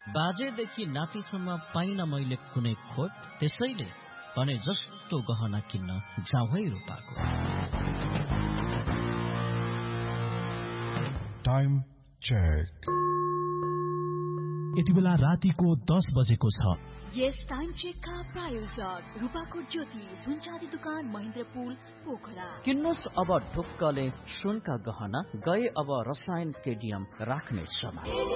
बाजेदेखि नातिसम्म पाइन मैले कुनै खोट, त्यसैले भने जस्तो गहना किन्न जाउँ है रूपाको। Time check. यति बेला रातिको 10 बजेको छ। यस टाइम चेकका प्रायोजक रूपाको ज्योति सुनचाँदी दुकान महेन्द्रपुल पोखरा। किन्नुस् अब ढुक्कले सुनका गहना, गए अब रसायन केडियम राख्ने समय।